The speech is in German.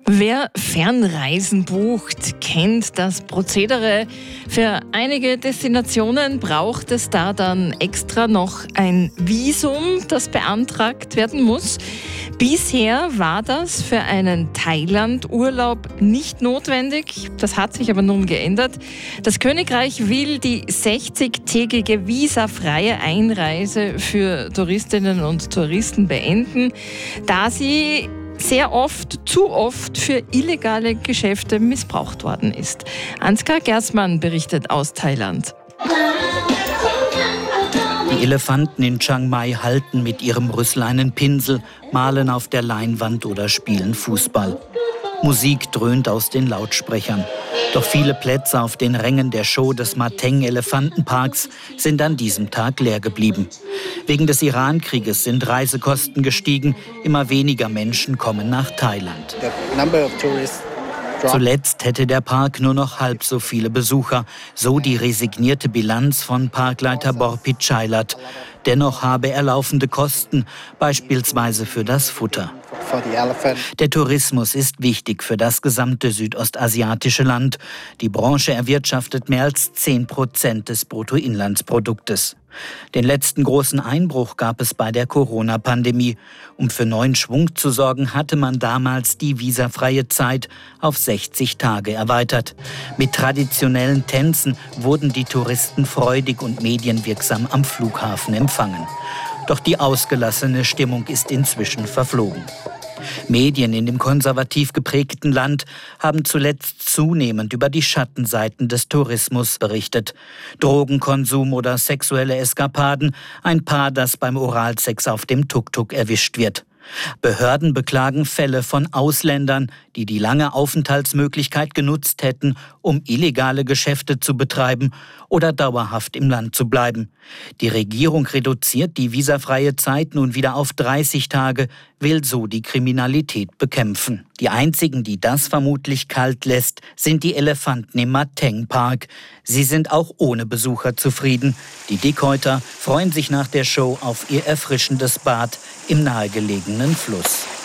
Wer Fernreisen bucht, kennt das Prozedere. Für einige Destinationen braucht es da dann extra noch ein Visum, das beantragt werden muss. Bisher war das für einen Thailand-Urlaub nicht notwendig. Das hat sich aber nun geändert. Das Königreich will die 60-tägige visafreie Einreise für Touristinnen und Touristen beenden, da sie zu oft für illegale Geschäfte missbraucht worden ist. Ansgar Gersmann berichtet aus Thailand. Die Elefanten in Chiang Mai halten mit ihrem Rüssel Pinsel, malen auf der Leinwand oder spielen Fußball. Musik dröhnt aus den Lautsprechern. Doch viele Plätze auf den Rängen der Show des Mateng Elefantenparks sind an diesem Tag leer geblieben. Wegen des Iran-Krieges sind Reisekosten gestiegen. Immer weniger Menschen kommen nach Thailand. Zuletzt hätte der Park nur noch halb so viele Besucher, so die resignierte Bilanz von Parkleiter Borpit Chailat. Dennoch habe er laufende Kosten, beispielsweise für das Futter. Der Tourismus ist wichtig für das gesamte südostasiatische Land. Die Branche erwirtschaftet mehr als 10% des Bruttoinlandsproduktes. Den letzten großen Einbruch gab es bei der Corona-Pandemie. Um für neuen Schwung zu sorgen, hatte man damals die visafreie Zeit auf 60 Tage erweitert. Mit traditionellen Tänzen wurden die Touristen freudig und medienwirksam am Flughafen empfangen. Doch die ausgelassene Stimmung ist inzwischen verflogen. Medien in dem konservativ geprägten Land haben zuletzt zunehmend über die Schattenseiten des Tourismus berichtet. Drogenkonsum oder sexuelle Eskapaden, ein Paar, das beim Oralsex auf dem Tuk-Tuk erwischt wird. Behörden beklagen Fälle von Ausländern, die die lange Aufenthaltsmöglichkeit genutzt hätten, um illegale Geschäfte zu betreiben oder dauerhaft im Land zu bleiben. Die Regierung reduziert die visafreie Zeit nun wieder auf 30 Tage, will so die Kriminalität bekämpfen. Die einzigen, die das vermutlich kalt lässt, sind die Elefanten im Mateng Park. Sie sind auch ohne Besucher zufrieden. Die Dickhäuter freuen sich nach der Show auf ihr erfrischendes Bad im nahegelegenen Fluss.